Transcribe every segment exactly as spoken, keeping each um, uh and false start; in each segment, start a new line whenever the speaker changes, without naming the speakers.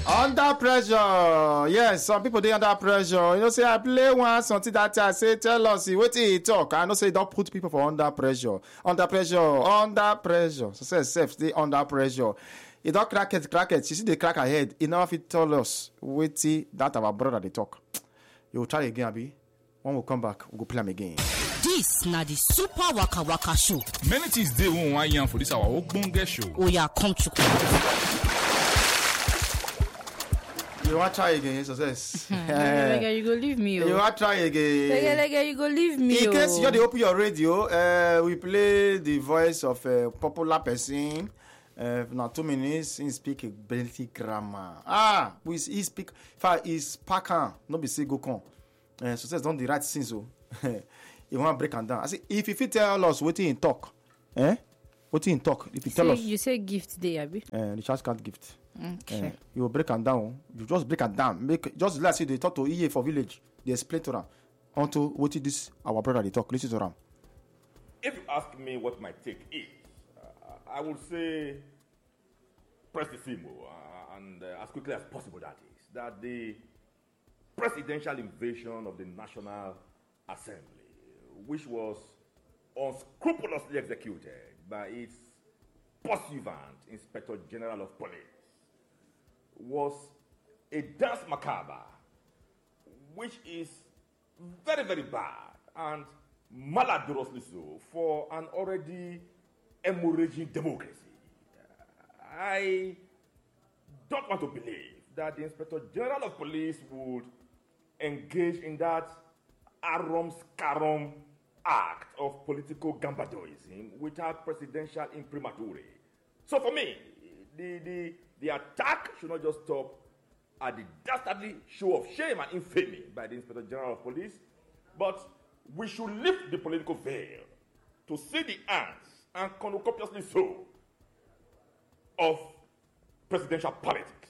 Under pressure. Yes, some people they under pressure. You know, say I play one something that I say tell us what he talk. I know say don't put people for under pressure. Under pressure. Under pressure. So say self stay under pressure. You don't crack it, crack it. You see the crack ahead. You know if it tell us what that our brother they talk. You will try again, Abi. When we come back, we we'll go play them again.
This na the Super Waka Waka show.
Many things they won't want you for this our Ogbonge show.
Oh yeah, come to.
You want to try again, success.
Lega, you go leave me.
You want to try again.
Lega, lega, you go leave me.
In case you open your radio, uh, we play the voice of a popular person. Uh, now two minutes, he speak a Bentley grammar. Ah, we he speak. In fact, he's pakan, not be say go con. Uh, success don't the right thing so. You want to break and down. I say if if you tell us what he talk, eh? What he talk? If you tell
say,
us,
you say gift day, Abi.
Uh, the child can't gift.
Okay.
Uh, you will break and down. You just break and down. Make just let's say they talk to E A for village. They explain to them onto what is this our brother they talk. Listen to them.
If you ask me what my take is, uh, I would say prestissimo, uh, and uh, as quickly as possible. That is that the presidential invasion of the National Assembly, which was unscrupulously executed by its pursuant Inspector General of Police, was a dance macabre, which is very, very bad and maladrously so for an already hemorrhaging democracy. I don't want to believe that the Inspector General of Police would engage in that arum scarum act of political gambadoism without presidential imprimatur. So for me, the, the, the attack should not just stop at the dastardly show of shame and infamy by the Inspector General of Police, but we should lift the political veil to see the ants, and cornucopiously so, of presidential politics.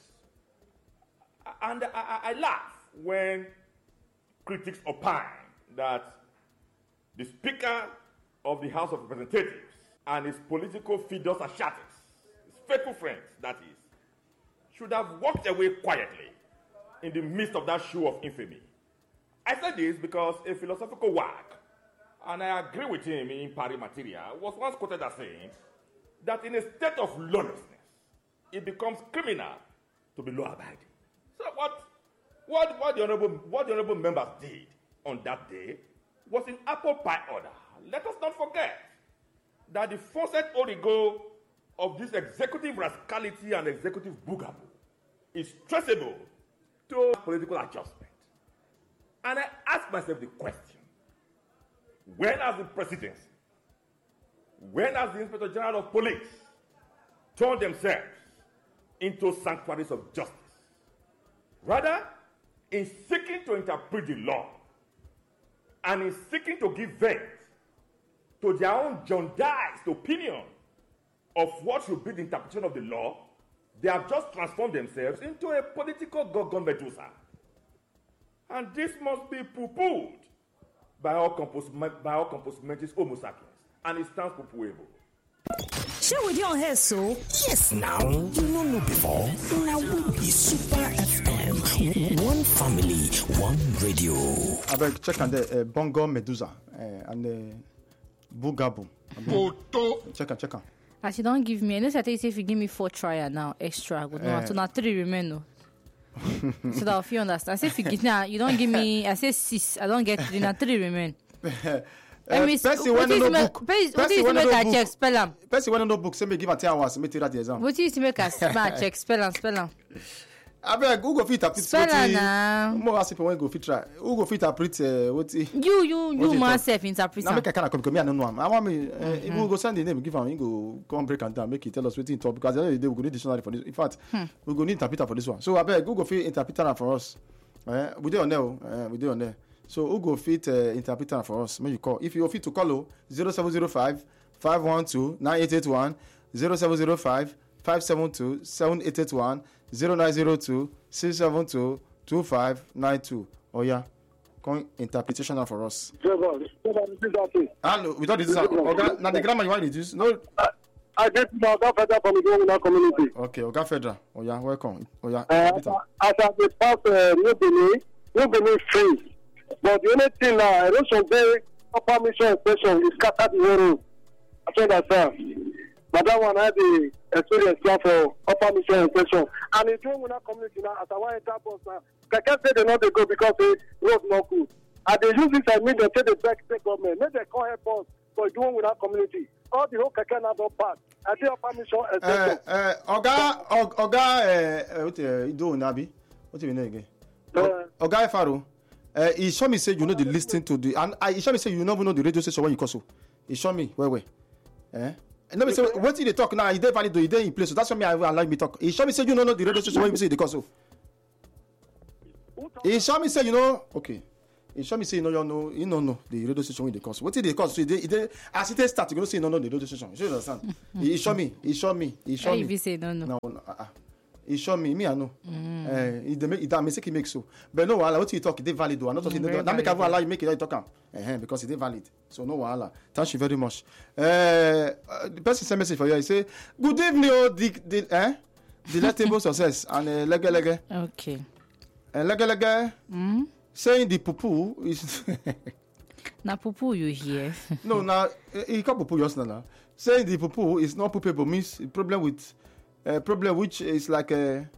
And I, I, I laugh when critics opine that the Speaker of the House of Representatives and his political fidus ashatis, his faithful friends, that is, should have walked away quietly in the midst of that show of infamy. I say this because a philosophical work, and I agree with him in pari materia, was once quoted as saying that in a state of lawlessness, it becomes criminal to be law-abiding. So what, what, what, the honorable, what the honorable members did on that day was in apple pie order. Let us not forget that the faucet origo of this executive rascality and executive boogaboo is traceable to political adjustment. And I ask myself the question, when has the presidency, when has the Inspector General of Police turned themselves into sanctuaries of justice? Rather, in seeking to interpret the law and in seeking to give vent to their own jaundiced opinion of what should be the interpretation of the law, they have just transformed themselves into a political Gorgon Medusa. And this must be poo-pooed by all compos- by all composmentis homo sapiens, and it stands poo-pooable.
Share with your hair, so
yes, now you know no before. Now we be Super F M, one family, one radio.
I beg check on the uh, Bongo Medusa uh, and the uh, Bugabo.
Photo.
Check on, check on.
as you don't give me, I know that if you give me four trial now extra, I go no, so now three remain no. So that if you understand, I say if you give now, you don't give me. I say six, I don't get three. Now three remain.
Uh, person when no book.
What do you make a check spell them?
Person when no book, say me give a ten hours, me take that exam.
What do you make a check spell them? Spell them.
I beg, who go fit interpret?
Spell them now.
More ask people when go fit try. Who go fit interpret? Uh, what?
You you you myself interpret.
Now make I kind of come because me I don't know. I want me. Uh, mm-hmm. We go send the name, give him. He go come break and down, make it tell us what he talk because at the end of the day we go need dictionary for this. In fact, hmm. we go need interpreter for this one. So I beg, who go fit interpreter for us? Uh, we do on there. Uh, we do on there. So who go fit uh, interpreter for us? May you call. If you fit to call zero seven zero five five one two nine eight eight one, zero seven zero five five seven two seven eight eight one, zero nine zero two six seven two two five nine two. Oh yeah, come interpretation for us. Hello, we don't do this. Okay, now the grammar you want to use. No.
I get to Oga Federal from the Women community.
Okay, Oga Federal. Oh yeah, welcome. Oh yeah.
Uh, as I dey pass uh, New Benin, New Benin free. But the only thing now, erosion dey upper mission extension is scattered the whole road. I think that's that. But that one had the experience here for upper mission extension. And in doing Women community now, as I want to enter bus now, I can't say they not they go because the road not good. And they use this and make them take the back state government. Make them call help us for doing Women community. All the whole Keke now don't pass. I think upper mission extension.
Uh, uh, Oga, Og- Oga, uh, what you do, Nabi? What do you mean again? Uh, Oga Faro, uh, he show me say you know the listening to the, and I, he show me say you never know the radio station when you call so. He show me where where. Eh? And let me say what did they talk now? He dey valid, he dey in place. So that's why me I allow me talk. He show me say you know the radio station when you say they call so. He show me say you know okay. He show me say you know you know you know no the radio station when they call so. What did they call so? He dey, he dey, as it start you go say you know no the radio station. You understand? he show me, he show me, he show
How
me.
if you say no, no.
No, no uh, uh. He show me, me I know. Mm. Uh, he dey make he that mistake he make so. But no wahala, what you talk, it dey valid. I'm not talking.
Mm,
That make I allow you make it talk am. Uh, because it dey valid. So no wahala. Thank you very much. Uh, uh, the person send message for you. He say, "Good evening, oh, the the eh, delectable success and uh, lege lege.
Okay.
Uh, lege lege.
Mm.
Saying the pupu is
Na pupu you hear.
no now he call pupu just now. Saying the pupu is not pupable means problem with uh, problem which is like a.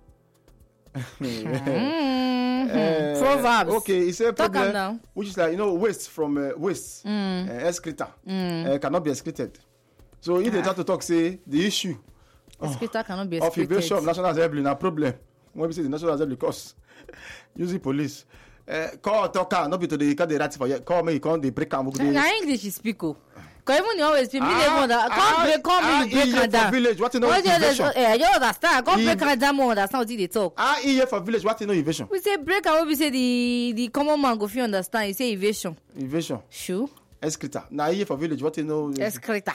Mm-hmm.
Uh,
Proverbs.
Okay, it's a
Talk
problem
am now.
which is like you know waste from uh, waste
Mm.
uh, excreta
Mm.
uh, cannot be excreted. So if they try to talk say the issue
Excreta cannot be
of evasion of
excreted.
national assembly na problem when we say the national assembly cause using police. Uh, call talker not be to the call the right for you. Call me, call the break am.
Na English you speak o. Cause even you always speak, me dey
Ah,
wonder.
ah,
Come break, come
ah,
me you break
he
am
for
down.
village, what you know
What you
evasion?
understand? Eh, you understand? Come
He-
break am down, more understand what they talk.
Ah, here for village, what you know evasion?
We say break am, we say the the common man go fit understand. You say evasion.
Evasion,
Sure.
excreta. Now here for village, what you know?
Excreta.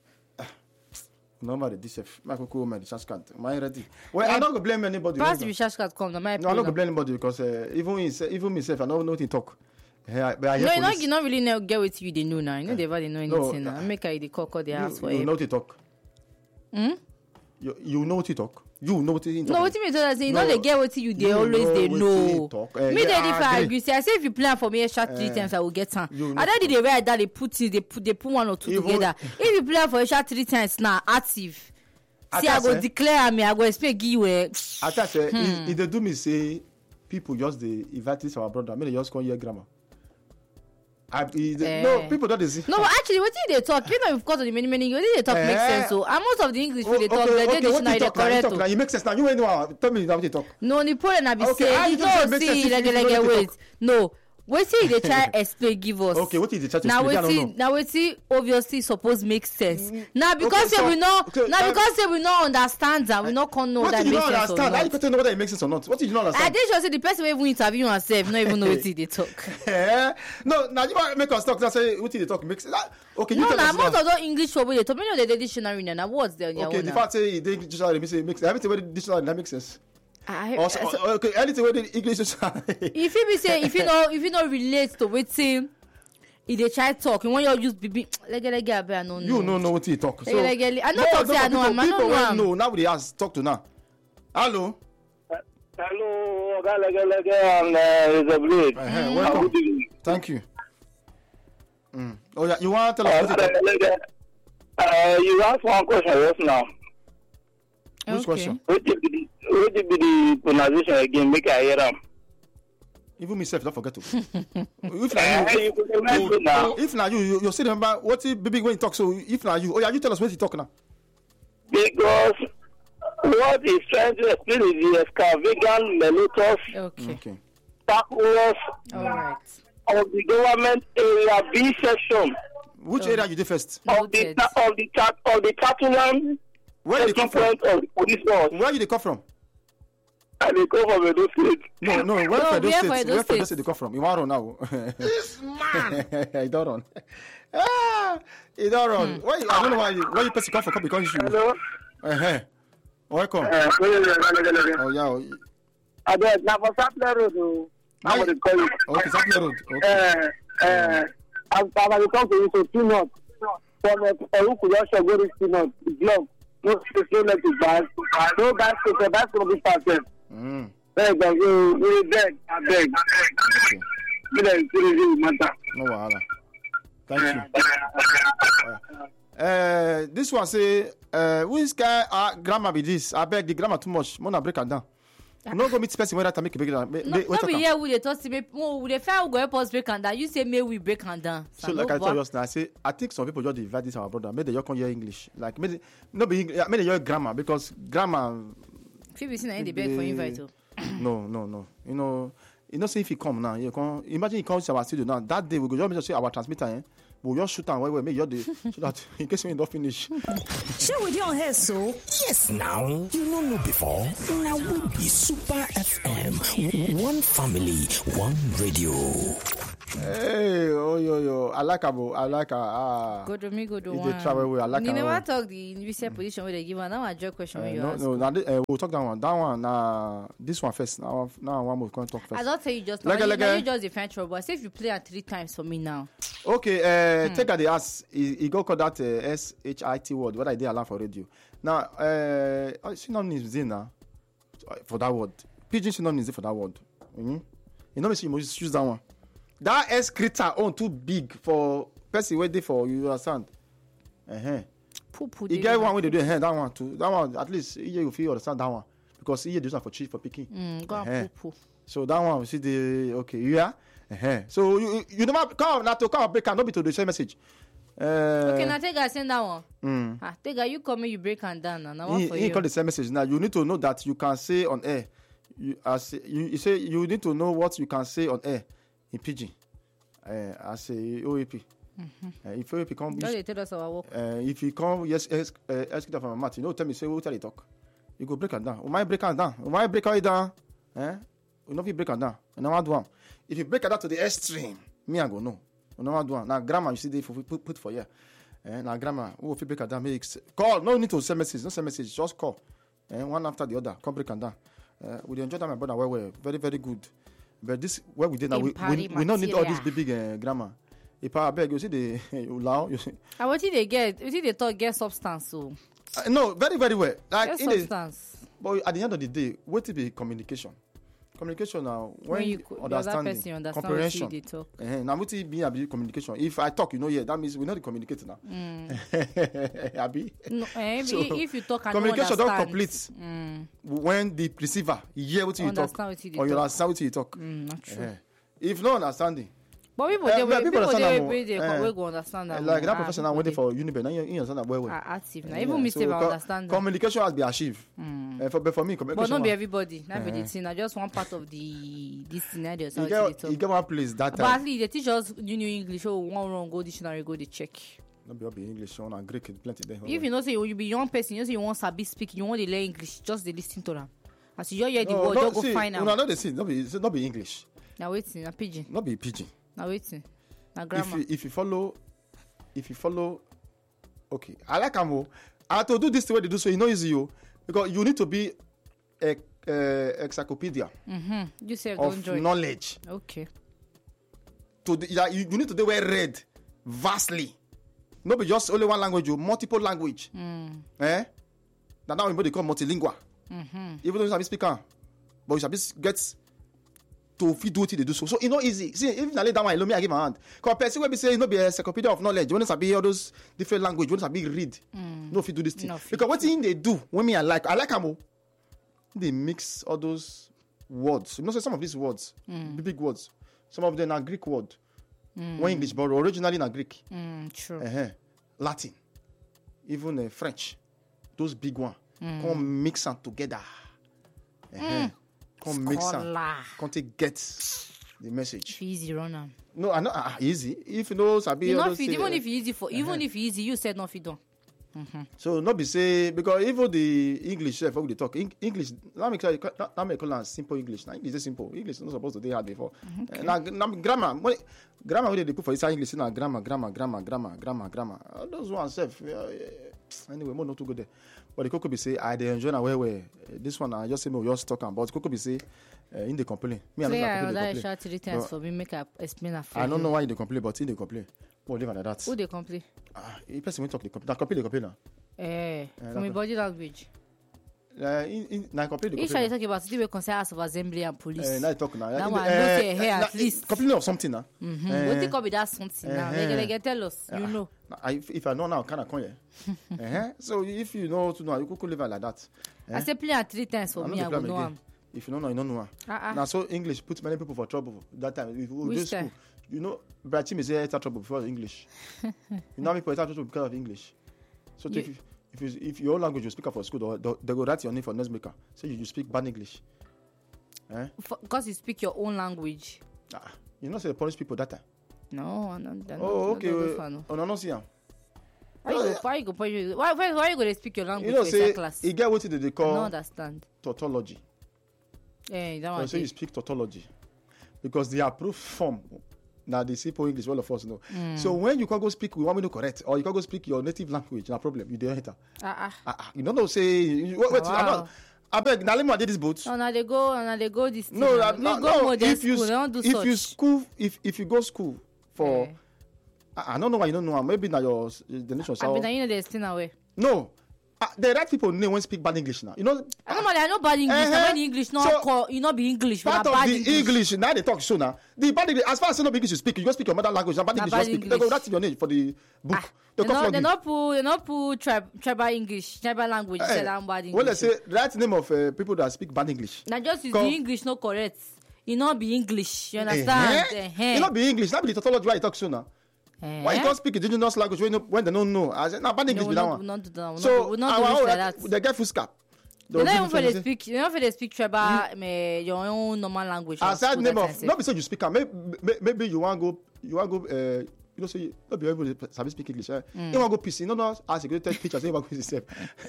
Normally, this is my cocoa man, the chance card. Am I ready? Well, I'm not gonna blame anybody.
Pass
no,
the recharge card come. Na my
no, I'm not gonna
problem.
blame anybody because uh, even me, even myself, I don't know what to talk. Yeah, but I hear
No, you know,
police.
you not really know get what you they know now. You know they never they know
No,
anything now. Make I the call call the ask for
you, you
help.
know what to talk.
Hmm?
You, you know what to talk. You know what to talk.
No, what you mean? So you know
No,
they get what you they
you
always
know
they
wetin
know.
you talk. Eh,
Me
yeah,
they
I
if I
agree.
agree. Say I say if you plan for me extra three
Eh,
times, I will get time.
you know
I don't they write that they put things, they put they put one or two
Even-
together. If you plan for extra three times now, active. See, I
Attach,
go
eh?
declare me. I go explain give you a.
I tell you,
Hmm.
if, if they do me say people just they invite this our brother, I mean they just come here grammar. I, he, they,
Eh.
No, people don't they see.
No, but actually, what did they talk? You know, of course, the many many what did they talk
Eh.
makes sense. So, and most of the English
Oh,
wey they talk, they
okay,
dey
what you
dictionary they
talk now? You
correct.
talk now.
o.
You make sense now. You ain't know. Tell me now what you talk.
No, the problem na be
Okay,
say
how
you
you just say
don't
make sense
see
if
like
you
like
don't
wait.
talk?
No, wetin they try explain give us.
Okay, what is the church
Now
explain? I don't
wetin
know.
now wetin obviously suppose make sense. Now because
Okay,
say
so-
we no
okay,
now
that-
because say we no understand am, we no come know
What
that
did you
make
not
sense or
understand? How you
not.
can know whether it makes sense or not? What did you not
I
understand?
dey sure say the person wey even interview herself no even know wetin dey talk.
Eh? No, now you might make us talk. That's say what did they talk makes sense. That- Okay, you
No,
tell
na
us
most
now.
of those English word wey dey talk, many of the dictionary na na words there.
Okay, the fact say they dictionary means it makes everything where the dictionary that makes sense.
I,
Also,
so,
okay, anything where the English dictionary.
if you be say if you know if you no relate to wetin e dey try talk, you wan your use bibi legelege abe I no know.
You no know what he talk. So,
Legelege, I no talk say I know am, I no
people
know
wey
am.
know now we dey ask talk to now. Hello.
Hello, Oga Lege Lege and uh, the blade.
Uh-huh, welcome. Thank you. Mm. Oh yeah, you want to tell us what you talk?
Uh, you asked one question just now.
Which
Okay.
question?
What did be the, what did be the pronunciation again? Make I hear them.
Even myself don't forget to. if
Uh,
na you,
you could remember now.
if na you, you, you still remember what the baby when you talk. So if na you, oh yeah, you tell us what you talk now.
Because what he's trying to explain is the extravagant melodious
Okay.
Okay.
backwards
All right.
of the government area B section
Which
Oh.
area you did first?
of the
Noted.
ta- of the chat of the Catalan
Where you dey come from?
point of the police force.
Where you dey come from?
And they come from Edo State.
No, no. Where
No,
for those
where
states?
for Edo
Where for those
States?
states they come from? You want run now? This man. He don't run. Ah, he don't run.
Hmm.
Why? You, I don't know why you. Why you person come for come because you.
Hello.
Uh-huh. Welcome.
Uh,
Oh yeah. oh,
I bet now for Sapler Road. oh,
Why-
I would call it.
Okay, Sapler Road. Okay.
Uh, uh, as as I come to you, so two not. from Oruku, Russia, go to Simon, Islam. No, it's no like to buy. No basket, basket of this person.
Mm.
Beg, you, you beg, I beg.
Okay.
You know, it's really matter.
No wahala. Thank you. Uh, this one say, uh, which guy uh, grammar be this? I beg the grammar too much. Mona break am down. You no go meet person where that make a break down.
No, no be here we dey talk say me. We dey fair we go help us break am down. You say may we break am down.
So like I told you just now, I say I think some people just divide this our brother. Maybe they just come hear English. Like maybe no be English. Maybe they hear grammar because grammar.
People say na dey beg for invite o.
No, no, no. You know, you know, say if he come now, you come. Imagine he comes to our studio now. That day we go just make sure our transmitter, eh? We'll just shoot and wait, wait, make your day so that in case we don't finish.
Share with your hair, so yes, now you know no before. Now we be Super F M, one family, one radio.
Hey, oh yo yo, I like abo, I like ah.
Go to me, go to
If
one.
they travel well, I like
You
am.
never talk the research position where they give one. Now I just question
Uh,
when you
no,
ask.
no, now, uh, we'll talk that one. That one, uh, this one first. Now, now one more. Come talk first.
I don't tell you just now.
Like a-
you,
like
now
a-
you just defend trouble. I say if you play it three times for me now.
Okay, uh, take at the ass. He, he go call that uh, S H I T word. What I did allow for radio. Now, uh, synonyms in now for that word. Pidgin synonyms for that word. Mm-hmm. You know, me see you must use that one. That S critter on too big for person waiting for you understand. Uh-huh.
Poo poo.
You get one way they do uh, that one too. That one at least you feel understand that one because you do that for chief for picking.
Mm, go
Uh-huh.
and poo poo.
So that one we see the okay yeah. Uh-huh. So you you- you never come now to come and break and not be to the same message. Uh,
Okay, now take a send that one.
mm.
Ah, take a you come here, you break and down now. Now what
He,
for
he
you?
call the same message now. You need to know that you can say on air. You, as you, you say you need to know what you can say on air in pidgin. Uh, as a O A P. Uh, if O A P come,
Just they tell us our work.
uh, if you come, yes, ask uh, ask it from my mouth. You know, tell me say what tell you talk. You go break it down. Why break it down? Why break it down? Eh? You know if you break it down. And now I do am. If you break it down to the extreme, me I go no. You know I do am. Now grammar you see they for put, put for here. Eh? Now grammar. Oh, if you break it down, makes call. No need to send message. No send message. Just call. Eh? One after the other. Come break it down. Uh, we dey enjoy that my brother well well. Very very good. But this where we did now, we, we, we don't need all this big big uh, grammar. If I beg you see the you allow you see.
And what did they get? What did they talk? Get substance so.
Uh, no, very very well. Like
Get
in the,
substance.
but at the end of the day, what it be communication? Communication now when,
When you
you
co- the other
understanding,
person understand what
comprehension.
they talk.
Uh-huh. Now what it be abi communication? If I talk, you know, yeah, that means we know the communicate now.
Mm.
Abi.
No, eh, if,
So,
if you talk and no
communication don't
understand,
complete
Mm,
when the receiver hear what you talk
understand what you
or you
talk.
understand what you talk.
Mm, not true.
Uh-huh. If no understanding,
But people
Eh,
they
but
will
people
people
understand
they
am,
will they
eh.
will go understand
uh,
that.
like that
Ah,
professor now
people
waiting
they
for Uniben, now you, you understand that well well.
are active. Now
Yeah,
even me
so
say I
co-
understand that.
communication has been achieved. Uh, for, but for me,
But
communication.
not be
wa-
everybody. Not be
Eh.
the thing. I just one part of the this scenario. So
you
they
get,
talk.
you get one place that
But at
time.
least they teach us you new English. Oh, one wrong go dictionary go the check.
No be all be English, one and Greek, plenty there.
If you know say you be young person, you know say you want sabi speak, you want to learn English, just dey listen to them. As you just hear the
no,
word,
no,
just go
see,
find
una
out.
no dey see, no be, no be English,
Now waiting, na pidgin.
no be pidgin.
Now waiting, na
If
grammar.
you, if you follow, if you follow, okay, I like am o. And to do this the way they do so, e no easy o, because you need to be a, a encyclopedia
Mm-hmm. You say
of
don't join.
knowledge.
Okay.
To the, yeah, you, you need to do well read vastly. No be just only one language, o, multiple language.
Mm.
Eh? Na now we dey call multilingual.
Mm-hmm.
Even though you sabi speak am, but you sabi s- get to fit do wetin dey do so. So e no easy. See, if na lay that one alone, me I give my hand. Cause person wey be say e no be encyclopedia of knowledge, wey no sabi all those different language, wey no sabi read, no fit do this thing.
No fit
Because wetin him dey do, when me I like, I like am o. They mix all those words. You know, say some of these words, big big words, some of them are Greek word. When English, but originally na Greek.
Mm, true.
Uh-huh. Latin, even uh, French, those big one, come mix them together. Uh-huh. Come mix them,
Scholar.
come take get the message.
If easy run am.
No, I know uh, easy. If you know, sabi
You
all
not
those
fit,
thing,
even
uh,
if e easy for even if e easy, you said not fit done.
so not be say because even the English sef wey we dey talk Eng- English. Let me call let me call am simple English. Na English dey simple. English no suppose to dey hard before. Uh, na na grammar. When, grammar wey dey dey put for inside English na grammar, grammar, grammar, grammar, grammar, grammar. All those ones sef. Uh, anyway, more not too go there. But the koko be say I dey enjoy na well well. Uh, this one I just say me we just talk am. But the koko be say uh, in dey complain. Me I no
Play
know
I
complain.
order
dey
a
complain.
shot three times
But
for me make I explain am for
I don't
you.
know why you dey complain, but he dey complain. Oh, live like that.
Who they complain?
Ah, if person will talk, they complain. Now, complain, they complain now.
Eh, from a body language.
Uh, in, in, now, complain, they
If I
complain.
talk about the way concern House of Assembly and police.
Uh, now, you talk now.
That
In
one,
the-
no
eh,
say here
eh,
at
na-
least.
Complaining of something now.
Mm-hmm.
Eh,
What think of that something now?
eh,
They can tell us, you know.
Now, I, if, if I know now, can I come here? uh-huh. So if you know to know, you could live like that. Eh?
I say play am three times for
I
me,
know
I
the
will
plan
know
again.
am.
If you don't know, you don't know.
Ah, ah.
Now, so English puts many people for trouble that time. If you go
Which
to school,
time?
you know, Brachim is enter trouble before English. You know, how people enter trouble because of English. So
You-
if you, if you, if your language you speak up for school, they, they go write your name for next maker. Say you, you speak bad English. Eh?
Because you speak your own language.
Ah, you know, say they punish people that time.
No, no, no.
Oh, okay.
No,
well,
no, no, no.
Oh, no, no, see am.
Why you go? Why you go? Why you why, why, why you go to speak your language
You know,
for
say
a class?
you get what they
I don't
call
understand.
tautology.
Eh, that
So
one.
say you
dey.
speak tautology because the approved form. Now they simple English, all of us know. So when you can go speak, we want me to correct, or you can go speak your native language, no problem. You don't enter.
Ah, ah.
Ah, ah, you don't know. Say you, wait, wait,
Wow.
I'm not. I beg. Now let me did this boat.
No, now they go, now they go this.
No,
thing
uh,
now.
no,
Make go
no.
modern
If you
school, they don't do
if
such.
you school if if you go school for,
Eh.
I, I don't know why you don't know. Maybe now your the nation.
I mean, you know they still away.
No, uh, the right people name when speak bad English now. You know.
Normally, I know bad English.
Eh-heh.
Now when English not
So,
call, you not be English.
Part
but
of
bad
the
English.
English. now they talk so now. The bad English, as far as you know English you speak, you just speak your mother language. And bad
Na
English
bad
you speak. They
English.
go write your name for the book.
Ah,
they
they
come
not,
flog
they
you.
not put, they not put tri- tribal English, tribal language.
Eh,
Say that bad English.
when they say write name of uh, people that speak bad English.
Now just is
Come.
the English not correct. You not be English. You understand?
Eh-heh.
Eh-heh.
You not be English. Not be the tautology why you talk so now.
Eh?
Why you can't speak indigenous language when, you know- when they don't know? I said, nah, bad English
No,
be
we
that
not,
one.
we not do that. We
So
not, we not
our
do
own,
English like that.
they get full scap.
They don't even for they speak. They don't for they speak tribal, eh, your own normal language. for
Aside
school
name
that
of,
time sef.
not be say you speak am. Maybe, maybe you want go, you want go. Uh, you know, say you not be able to sabi speak English. Eh? You want go peace. You know, not as you go tell teacher say you want go yourself.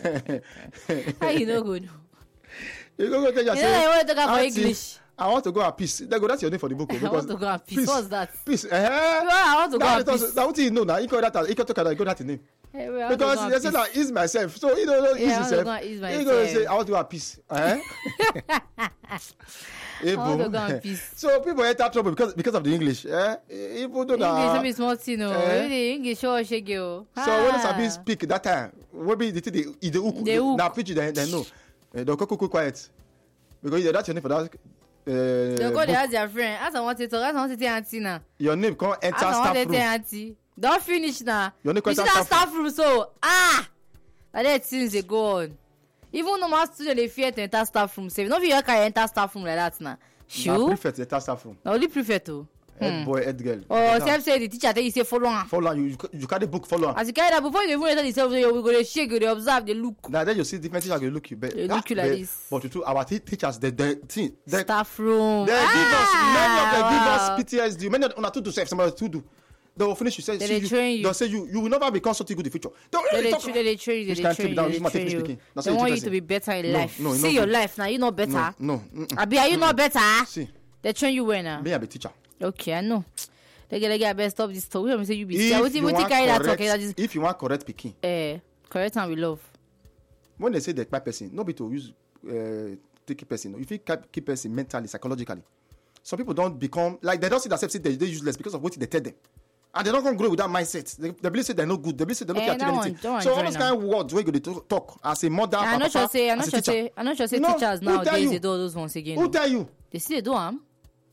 How you know good?
You go go tell your
You know that you want to talk about
"Auntie,
English.
I want to go at peace. They go that's your name for the book. oh,
I want to go at peace. What's that?
Peace. Eh?
I want to go at peace.
Now what you know now? You go that. You can talk that. You go that name.
Hey, wait, I want to
Because
go at
they say
peace.
that ease myself. So you don't know ease
Yeah, I want to
yourself.
go and ease
You go
myself.
say I want to go at peace. Eh? Eh,
I want to
boom.
go at peace.
So people enter trouble because because of the English. Eh? People do
English
that.
no be small thing, no.
Eh?
Really, English show shege o.
So when sabi speak that time, maybe the thing they the hook,
The hook.
now pitch they they know. Eh, They'll go quick quiet because yeah, that's your name for that. Uh,
They go
book.
there ask their friend. As I want to talk, as I want to tell auntie now.
Your name come enter
As I want
staff
to
room.
tell auntie. Don't finish now.
Your name
You see
enter
that
staff
staff room so ah. Like that things they go on. Even normal student they fear to enter staff room. Say no be you can enter staff room like that now.
Na
Sure.
prefect enter staff room.
Na only prefect o.
Head boy, head girl.
Or
Enter.
self say the teacher tell you say follow am.
Follow am, you you you carry book follow am.
As you carry that before you even enter the self, you go dey shake, you dey observe, dey look.
Now then you see different teachers will look you better.
They look you like this.
But to true, our te- teachers they they think they
Staff room.
they give us many of them give us
wow.
P T S D. Many of them to do self, somebody to do. They will finish you say
They
see
dey train you.
They'll say you you will never become something good in the future. Don't
They
really
dey
talk.
train, they dey train you, they
Which
dey
kind
train
of
you,
down,
they
this
dey
my
train
technique
you.
speaking. That's
They
how you
want you
teach
to be better in
No,
life.
no, you
See
not
your
good.
life now, you know better.
No, no. mm-mm.
Abi, are you not better?
See,
They train you well now.
me I be teacher.
Okay, I know. They get, they get, I better stop this talk. We don't say you be.
If
Yeah, what
you
you
want
carry that talk? eh, that
correct,
is,
if you want correct pikin,
eh, correct and we love.
when they say the bad person, no be to use uh, take person. If you keep keep person mentally, psychologically, some people don't become like they don't see themselves say they they useless because of what they tell them, and they don't come grow with that mindset. They, they believe say they're no good. They believe say they don't
Eh,
care
that
achieve
one-
anything.
that one
So all
join
those
am.
kind of words where you go dey talk, talk as a mother,
I'm not
papa,
sure say, I'm
as
not
a
sure
teacher.
say, I'm not sure say
No,
teachers
who tell
nowadays
you?
they do all those ones again.
Who
no.
tell you?
They see they do them.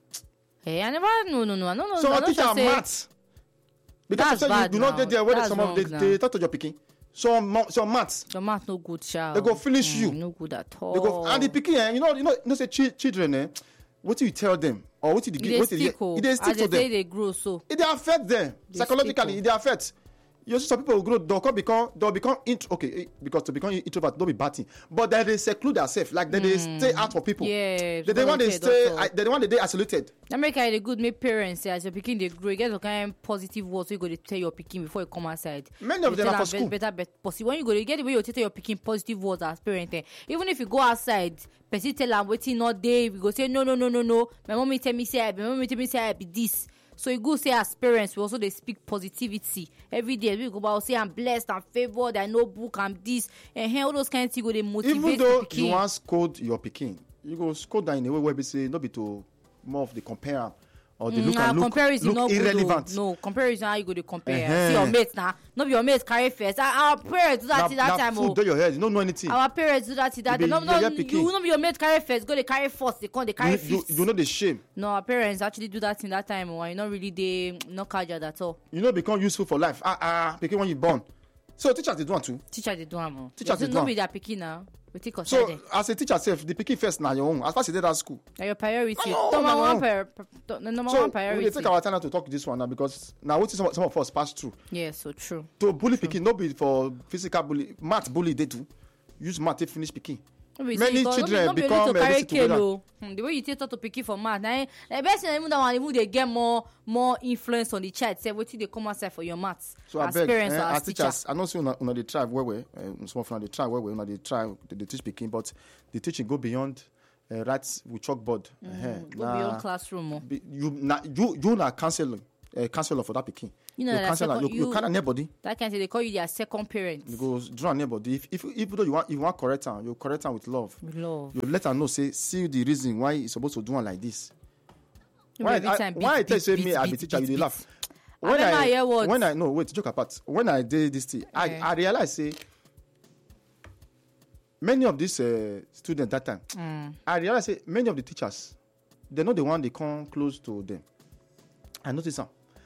Hey, I never, no, no, no, no, no.
So
I'm
a
not
teacher
sure say,
maths. Because
That's
you say you
bad
do not
now.
get there where
That's
some of
wrong
they,
now.
they talk to your pikin. So mo- so maths.
your math no good, child.
They go finish you.
No good at all.
They go and the pikin, eh, you know, you know, you know, say chi- children, eh, what do you tell them or what do you
It
give?
dey
What do you
stick, oh.
it dey stick
As
to
they say
them.
they grow so.
It dey affect them
They
psychologically.
stick,
It dey affect. You see some people will grow, they'll come become, they'll become int- okay, eh, because to become introvert, don't be bad thing. But then they seclude themselves, like they, they stay out for people.
Yeah,
They, they want they
okay,
stay,
doctor.
I, they want they isolated.
That make it good make parents say as your pikin dey grow, you get some kind of positive words so you go to tell your pikin before you come outside.
Many of
You
them
tell
are for
am
school.
Better, better, possible. When you go, you get the way you tell your pikin positive words as parent. Eh. Even if you go outside, person tell am wetin not dey, we go say no, no, no, no, no. My mommy tell me say, I be, my mommy tell me say I be this. So you go say as parents, we also they speak positivity every day. We go about say I'm blessed, I'm favored, I know book, I'm this, and all those kind of things go they motivate
Even though
the pikin.
you want scold your pikin, you go scold them in a way where we say no be to more of the compare am or they
Mm,
look
nah,
and look,
comparison
look
not good,
irrelevant.
though. No, comparison how you go to compare.
Uh-huh.
See your mates now. No be your mates carry first. Our parents do that
Na-
thing that
na
time.
food
Oh.
dey your head, you don't know anything.
Our parents do that thing that
You
time.
be
No, no,
yeye pikin.
you no be your mates carry first. Go they carry first. They come they carry
You, you,
fifth.
you know the shame.
No, our parents actually do that thing that time. Why you not really they not casual at all.
You know become useful for life. Ah ah, pikin when you born. So teachers dey do am too.
Teacher they do am.
Teachers dey do
no
am.
be their pikin now. We take us
So
there.
as a teacher sef, the pikin first na your own. As far as you dey that school.
Na your priority.
No,
Number
no,
one
no.
prior- pri- number
So
one
we
priority.
dey take our time now to talk this one now because now wetin some, some of us pass through.
Yeah, so true.
To bully pikin no be for physical bully, math bully dey do. Use math take finish pikin.
No be
Many
say, because
children
no be, no be
become,
only to
uh,
carry
this together.
cane o. Hmm, the way you take talk to pikin for math, na the best thing even that one even dey get more more influence on the child. Say wetin dey come outside for your maths.
So
as
abeg,
parents
eh,
or as
as
teachers.
teachers, I know say una una dey try well well. Uh, some of una dey try well well. Una dey try, they dey teach pikin, but the teaching go beyond uh, write with chalkboard. Mm,
Go beyond classroom o.
Be, you na you you na counselor, uh, counselor for that pikin.
You know
you
that
counselor,
second-
you, you
you-
kind of neighbody.
That kind of they call you their second parent.
You go draw neighbody. If if even though you want you want correct am, you correct am with love.
With love.
You let am know say see the reason why you suppose to do am like this.
No be
Why
every
I,
time beat,
why I tell you
beat,
say
beat,
me I be
beat,
teacher, you
beat,
dey
beat.
laugh.
I never hear words.
when I no wait joke apart. When I did this thing, I
Eh.
I realize say many of these uh, students that time,
Mm.
I realize say many of the teachers, they know the one they come close to them. I notice am.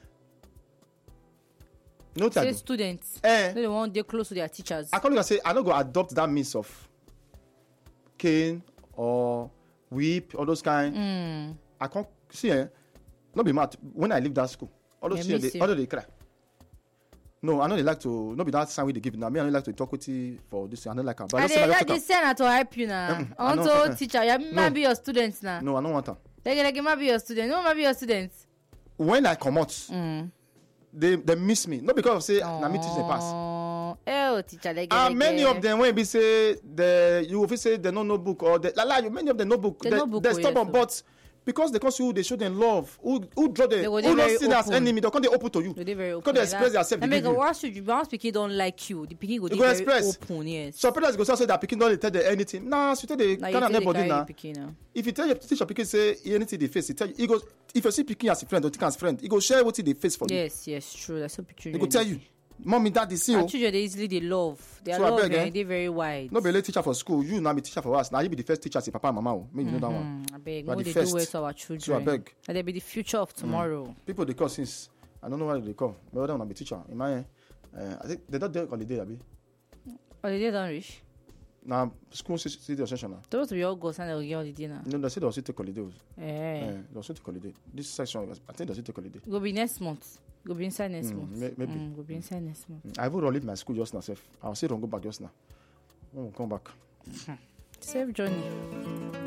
No
Say
tell
students.
Eh.
No, they want they close to their teachers.
I can't look and say I don't go adopt that means of cane or whip all those kind.
Mm.
I can't see eh. Not be mad. When I leave that school, all those
Yeah,
children,
me
they,
too.
all they cry. No, I know they like to. Not be that sign way they give now. Me, I don't like to talk with you for this. I don't like. am. But I
And
don't say
they
I
like
don't
the
talk
send to help you now.
Mm,
I want
I know,
to
eh.
teacher. You might be your students now.
am. No, I don't want them.
Like, like, it might be your student. No, it might be your students.
When I come out,
Mm.
they they miss me. Not because of say na me teach them pass.
Oh, oh, teacher. Like,
And
like,
many
like,
of them when be say the you will say they no no book or they, la, la, many of them no book.
They
They,
no book,
they're
oh,
stubborn,
yes,
but because they cause you, they show them love. Who who draw them?
They go
Who
dey
not
very
see them as
open.
enemy? They come they open to you.
They dey very open.
Because they
like
express
that.
themselves.
I
They
mean,
give you.
once you once pikin don't like you, the pikin go
They
dey
go
very
express.
open. Yes.
So parents go say that pikin don't tell them anything. Nah, so you tell the
Now you
kind of
take the
nobody
carry
now.
pikin now.
If you tell your teacher pikin say anything they face, he tell you. He goes if you see pikin as a friend or take as friend, he go share what they face for you.
Yes, yes, true. That's what
He
children.
go tell you, mommy, daddy, see
Our
you.
children they easily they love. Their
So I
love
beg,
eh,
eh?
they very wide.
No be late teacher for school. You now be teacher for us. Now you be the first teacher, say papa and mama. Oh. Make you know that one.
I beg.
You are
What
the
they do
first.
well to our children.
So I beg.
And they be the future of tomorrow.
People they call since I don't know why they call. But whether I be teacher, in my uh, I think they don't do holiday, abi.
Oh, they don't reach.
Now school still still the session now.
Those to be August and they'll get holiday now.
No, they say they also take holiday.
Eh.
Eh, they also take holiday. This session, I think they also take holiday.
Go be next month. Go be inside next
Mm,
month.
may- maybe.
Mm, go be inside next month.
I even run leave my school just now. Self, I'll say don't go back just now. When we come back.
Safe journey.